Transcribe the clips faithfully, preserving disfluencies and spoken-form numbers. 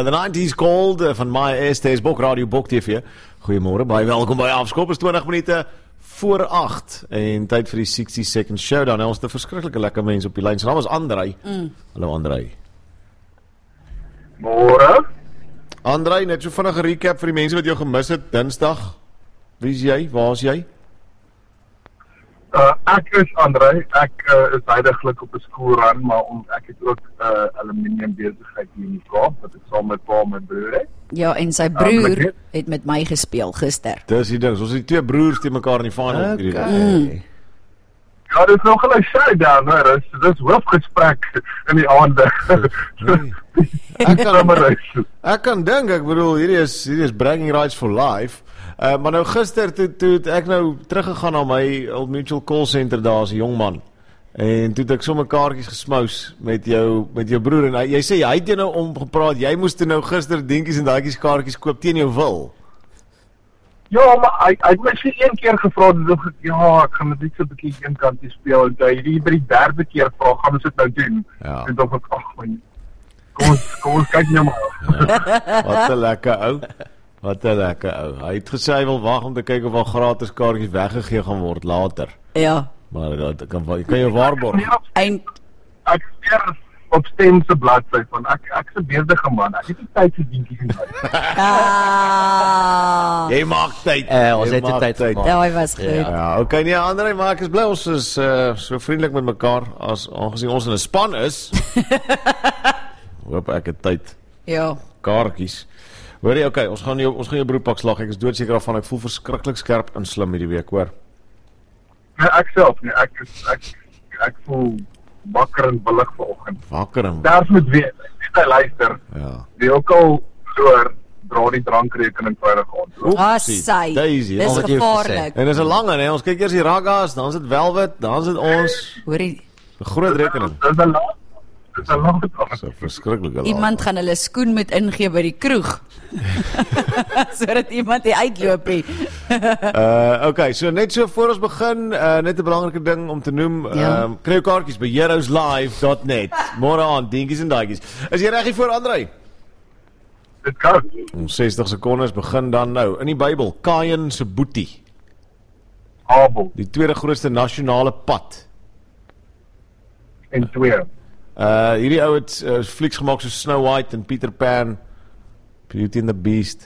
The nineties Gold uh, van My S T S Bok Radio Bok T V. Goeiemôre, baie welkom by Afskop. Is twintig minute voor agt en tyd vir die sixty second showdown. Nou, ons het 'n verskriklike lekker mense op die lyn. Sy naam is Andrei. Mm. Hallo Andrei. Môre. Andrei, net so vinnig 'n recap vir die mense wat jou gemis het Dinsdag. Wie is jy? Waar is jy? Uh, ek is Andrei. Ek uh, is huidiglik op 'n skoolrun, maar om, ek het ook 'n uh, aluminium besigheid hier in die Kaap wat ek saam met pa en my broer het. Ja, en sy broer uh, het met my gespeel gister. Dis die ding. Ons is die twee broers teen mekaar in die final. Okay. Mm. Ja, dit is nog 'n showdown, hoor. Dis dis hoofgesprek in die aande. Nee. Ek kan Ek kan dink, ek bedoel hierdie is hierdie is bragging rights for life. Uh, maar nou gister toe toe het ek nou teruggegaan na my Old Mutual Call Center daar as 'n jong man. En toe het ek sommer kaartjies gesmous met jou met jou broer en hy, jy sê hy het jou nou omgepraat. Jy moes toe nou gister dingetjies en daadjies kaartjies koop teen jou wil. Ja, maar hy hy het my so een keer gevra dat ek ja, ek gaan net so 'n bietjie een kantie speel en hy hierdie by die derde keer vra, gaan ons dit nou doen. Ja. En dan ek ag man. Kom ons kom ons kyk nou maar. Wat 'n lekker ou. Wat 'n lekker ou. Hy het gesê hy wil wag om te kyk of al gratis kaartjies weggegee gaan word later. Ja. Maar dat kan kan jy waarborg. En Ek steur op Stem se bladsy van ek ek's 'n besige man. Ek het nie tyd vir dingetjies nie. ah. Jy maak tyd. Uh, ons het tyd gemaak. Ja, hy was goed. Ja, ja okay nee, Andrei, maar ek is bly ons is uh, so vriendelik met mekaar as aangesien ons in 'n span is. Hoop ek het tyd. Ja. Kaartjies. Hoor jy, okay, ons gaan jou ons gaan jou broerpak slag. Ek is doodseker daarvan. Ek voel verskriklik skerp en slim hierdie week, hoor. Nee, ek self nie. Ek is ek ek voel wakker en billig vanoggend. Wakker en Daar's moet weet, net hy luister. ja. Die ook al verloor, dra die drankrekening veilig aan. Ah, sy. Daisy, Dis al wat jy gevaarlik. En dis 'n lange, hè. Ons kyk eers die Raggas, dan is dit Velvet, dan is dit ons. Hoorie, 'n Groot rekening. Dis 'n lang. Dis 'n lang drank. So verskriklik laat. iemand gaan hulle skoen moet ingee by die kroeg. Sodat iemand die uitloop nie. Uh okay, so net so voor ons begin, uh net 'n belangrike ding om te noem, ehm Ja. um, kry jou kaartjies by heroes live dot net. Môre aan, dingetjies en daadjies. Is jy reg hier voor Andrei? Dit kan. Ons sestig sekondes begin dan nou. In die Bybel, Kain se boetie, Abel die tweede grootste nasionale pad. en twee. Uh hierdie ou het uh, flieks gemaak so Snow White en Peter Pan, Beauty and the Beast.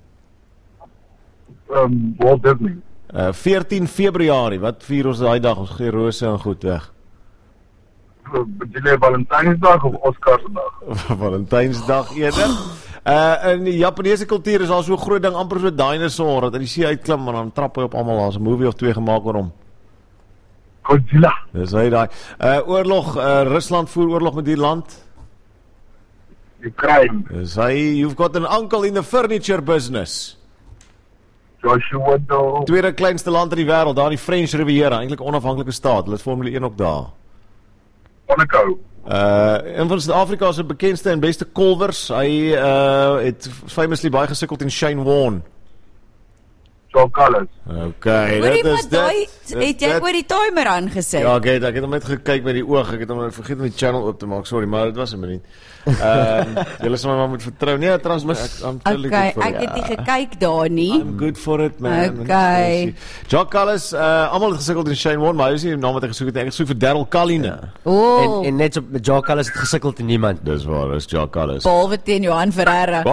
Um, Walt Disney. Uh veertien Februarie, wat vier ons daai dag? Ons gee rose en goed weg. Julle Valentynsdag of Oscarsdag? Valentynsdag eerder. Uh in die Japaneese kultuur is daar so 'n groot ding amper so 'n dinosaur wat uit die see uitklim en dan trap hy op almal. Daar's 'n movie of twee gemaak oor hom. Godzilla. Dis hy daai. Uh oorlog, uh Rusland voer oorlog met hierdie land. Ukraine. Dis hy, you've got an uncle in the furniture business. Joshua Doe. Tweede kleinste land in die wêreld, daar in die French Riviera, eintlik onafhanklike staat. Hulle het Formule een ook daar. Monaco. Uh een van Suid-Afrika se bekendste en beste kolwers. Hy uh het famously baie gesukkel in Shane Warne. Joe Callis. Okay, Hoorie, dit maar is daai, dit. het jy dit- oor die timer aangesit? Ja, okay, ek het hom net gekyk met die oog. Ek het hom vergeet om die channel oop te maak. Sorry, maar dit was 'n minuut. Ehm, julle sal my maar moet vertrou. Nee, trans my ek I'm totally Okay, good for ek it. het nie gekyk daar nie. I'm good for it, man. Okay. Jock Callis, uh almal het gesukkel in Shane Warne, maar hy is nie die naam wat hy gesoek het. Ek het gesoek vir Daryl Cullinane. O, En, en net so met Jock Callis het gesukkel teen niemand. Dis waar, dis Jock Callis. behalwe teen Johan Ferreira.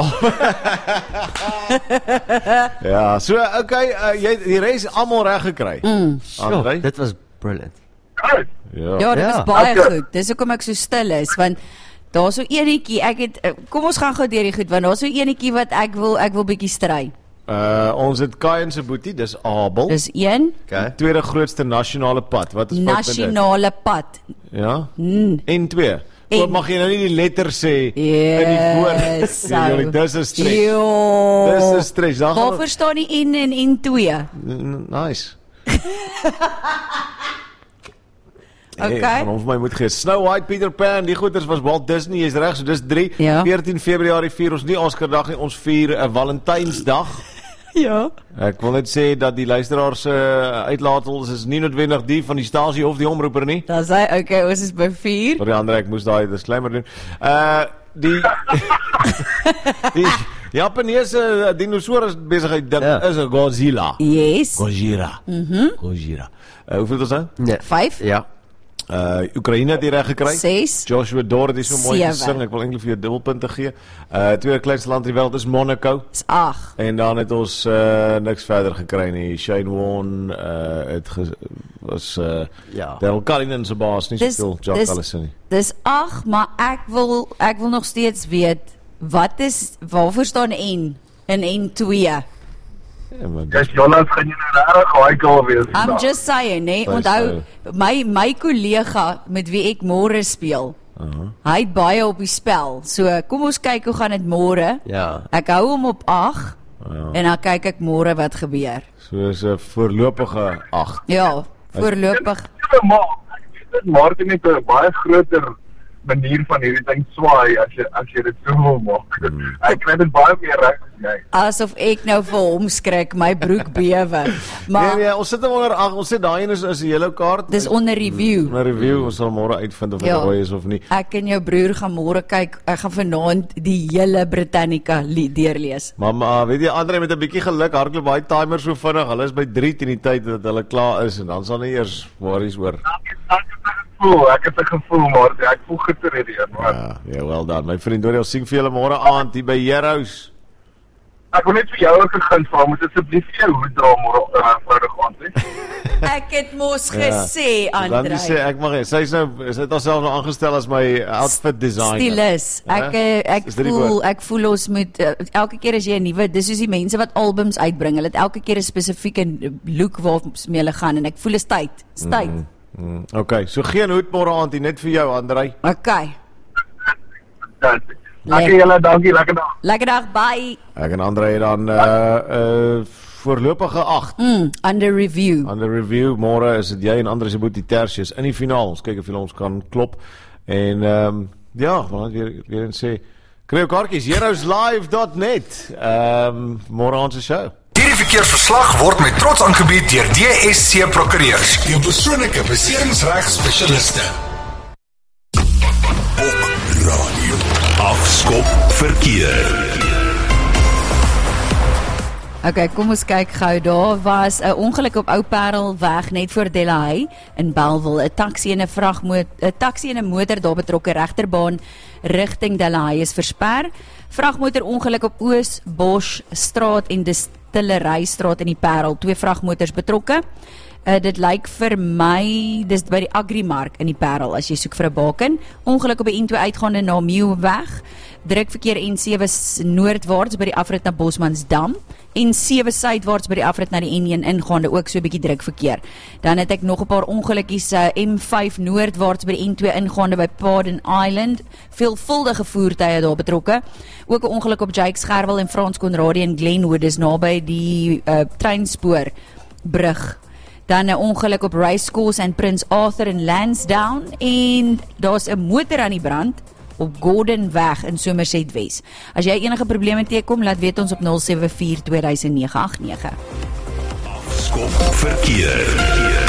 Ja, so okay, uh, jy die res almal reg gekry. Mm. Andrei? Dit was brilliant. Hey, Ja. Ja, dit Ja. was baie Okay. goed. Dis hoekom ek so stil is, want daar's so enetjie, ek het eh, kom ons gaan gou deur die goed, want daar's so enetjie wat ek wil ek wil bietjie stry. Uh ons het Kain se boetie, dis Abel. Dis een Okay. Tweede grootste nasionale pad. Wat is fout met dit? nasionale pad. Ja. Mm. En twee. En- Wat mag jy nou nie die letter sê in die Yes, woord? so. Nee, Johnny, dis 'n stres. Jo. Dis 'n stres. Dan gaan Waarvoor staan die en en en twee? N- Nice. Okay. Hey, hom vir my moet gee. Snow White, Peter Pan, die goeters was Walt Disney, jy's reg, so dis drie. Ja. veertien Februarie vier ons nie Oscardag nie, ons vier 'n Valentynsdag. Ja. Ek wil net sê dat die luisteraars se uh, uitlatels is nie noodwendig die van die stasie of die omroeper nie. Dan sê okay, ons is by vier. Vir die ander ek moes daai disclaimer doen. Uh die die Japaneese dinosaurus besigheid ding Ja. is 'n Godzilla. Yes. Gojira. Mhm. Gojira. Uh, hoeveel is dit? Nee. vyf, Ja. Uh Oekraïne het die reg gekry. ses, Joshua Dort het so mooi Sewe. gesing. Ek wil eintlik vir jou dubbelpunte gee. Uh tweede kleinste land in die wêreld is Monaco. is agt. En dan het ons uh niks verder gekry nie. Shane Warne uh het ge, was uh Ja. Daryl Cullinan se baas, nie Dis- soveel Jack dis- Allison nie. Dis agt, maar ek wil ek wil nog steeds weet wat is waarvoor staan N in N twee? Ja, maar Dis Jonas gaan jy nou regtig haikel wees. I'm vandag. just saying, nee, Dis onthou my my kollega met wie ek môre speel. uh-huh. Hy het baie op die spel. So kom ons kyk hoe gaan dit môre. Ja. Ek hou hom op agt Ja. en dan kyk ek môre wat gebeur. So is 'n voorlopige agt. Ja, voorlopig. Ja, maar ek weet Martin het 'n baie groter manier van hierdie ding swaai as jy as jy dit so wil maak. Hmm. Ek kry dit baie meer reg as jy. Asof ek nou vir hom skrik, my broek bewe. Nee, Maar nee, ons sit hom onder ag. Ons sê daai een is is 'n yellow kaart. dis onder review. 'n review. Ons sal môre uitvind of dit Ja. rooi is of nie. Ek en jou broer gaan môre kyk. Ek gaan vanaand die hele Britannica li- deurlees. Maar maar weet jy Andre met 'n bietjie geluk hardloop baie timer so vinnig. Hulle is by drie teen die tyd dat hulle klaar is en dan sal nie eers worries oor. Ek het ek het 'n gevoel, ek het 'n gevoel Martin, ek voel gister hierdie een, man. Ja, ja, well done. My vriend, hoor jy, ons sien vir julle môre aand hier by Heroes. Ek wil net vir jou 'n guns vra, moet asseblief vir jou hoed dra môre uh, Vrydag aand, hè? Ek het mos gesê, Dan Andre. sê ek mag nie. Sy's nou sy het haarself nou aangestel as my outfit designer. Stylus. Ek Ja? eh, ek Is dit die voel woord? ek voel ons moet uh, elke keer as jy 'n nuwe, dis soos die mense wat albums uitbring, hulle het elke keer 'n spesifieke look waarmee hulle gaan en ek voel is tyd. Is tyd. Mm, mm, okay, so geen hoed môre aand hier net vir jou Andrei. Okay. Dankie julle, dankie, lekker dag. Lekker dag, bye. Ek en Andrei het dan uh uh voorlopige agt. Mm, under review. Aan die review môre is dit jy en Andre se boetie Tertius in die finaal. Ons kyk of hulle ons kan klop. En ehm um, ja, want weer weer en sê kry jou kaartjies heroes live dot net. Ehm um, môre aand se show. Hierdie verkeersverslag word met trots aangebied deur D S C Prokureurs, jou persoonlike beseringsregspesialiste. Op radio. Afskop verkeer. Okay, kom ons kyk gou. Daar was 'n ongeluk op Ou Parel weg net voor Delahaye in Bellville. 'n Taxi en 'n vragmotor, 'n taxi en 'n motor daar betrokke regterbaan rigting Delahaye is versper. Vragmotor ongeluk op Oosbos straat en Distillerystraat in die Parel. Twee vragmotors betrokke. Uh, dit lyk vir my dis by die Agrimark in die Parel as jy soek vir 'n baken. Ongeluk op die N twee uitgaande na Meeuweg. Drukverkeer N sewe noordwaarts by die afrit na Bosmansdam. N sewe suidwaarts by die afrit na die N een ingaande ook so 'n bietjie drukverkeer. Dan het ek nog 'n paar ongelukkies uh, M vyf noordwaarts by die N twee ingaande by Paden Island. Veelvuldige voertuie daar betrokke. Ook 'n ongeluk op Jakes Gerwel en Frans Conradie in Glenwood is naby die uh, treinspoorbrug. Dan 'n ongeluk op Racecourse en Prince Arthur in Lansdowne en daar's 'n motor aan die brand op Gordonweg in Somerset Wes. As jy enige probleme teekom, laat weet ons op nul sewe vier twee nege agt nege. Afskop verkeer.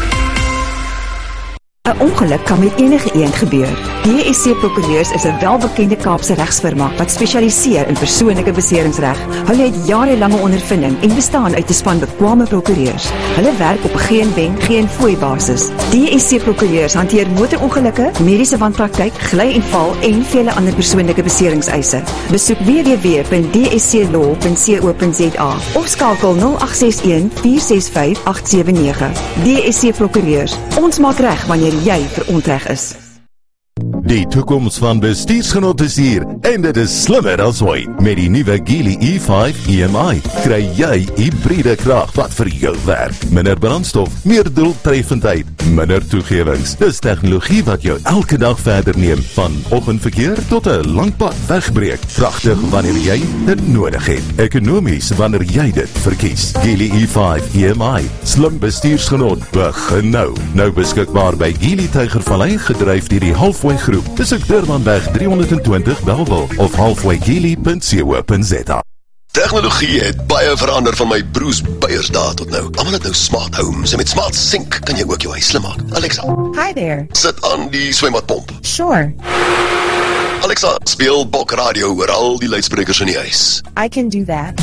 'n Ongeluk kan met enige een gebeur. D S C Prokureurs is 'n welbekende Kaapse regsfirma wat spesialiseer in persoonlike beseringsreg. Hulle het jarelange ondervinding en bestaan uit 'n span bekwame prokureurs. Hulle werk op 'n geen wen, geen fooi basis. D S C Prokureurs hanteer motorongelukke, mediese wanpraktyk, gly en val en vele ander persoonlike beseringseise. Besoek w w w punt d s c law punt co punt z a of skakel nul agt ses een vier ses vyf agt sewe nege. D S C Prokureurs. Ons maak reg wanneer jy verontreg is. Die toekoms van bestuursgenot is hier en dit is slimmer as ooit. Met die nuwe Geely E vyf E M I kry jy hybride krag wat vir jou werk. Minder brandstof, meer doeltreffendheid, minder toegewings. Dis tegnologie wat jou elke dag verder neem, van oggendverkeer tot 'n lang pad wegbreek. Kragtig wanneer jy dit nodig het. Ekonomies wanneer jy dit verkies. Geely E vyf E M I, slim bestuursgenot, begin nou. Nou beskikbaar by Geely Tygervallei, gedryf deur die Halfway Groep. Besoek Durbanweg drie honderd twintig Bellville of halfway geely punt co punt z a. Tegnologie het baie verander van my broers Beiersdae tot nou. Almal het nou smart homes en met smart sink kan jy ook jou huis slim maak. Alexa, Hi there. sit aan die swembadpomp. Sure. Alexa, speel Bok Radio oor al die luidsprekers in die huis. I can do that.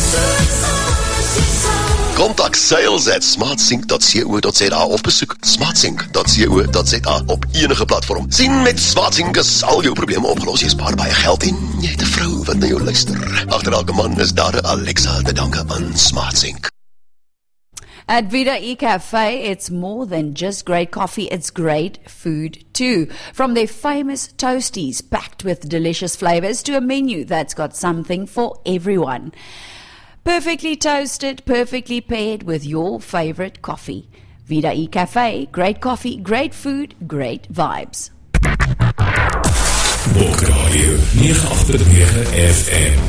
Kontak sales at smartsync dot co dot za of besoek smartsync dot co dot za op enige platform. Sien, met Smartsync is al jou probleme opgelos. Jy spaar baie geld en jy het 'n vrou wat na jou luister. Agter elke man is daar 'n Alexa te danke aan Smartsync. At Vida E-Cafe, it's more than just great coffee, it's great food too. From their famous toasties packed with delicious flavors to a menu that's got something for everyone. Perfectly toasted, perfectly paired with your favorite coffee. Vida E-Cafe, great coffee, great food, great vibes. Bok Radio nege agt nege F M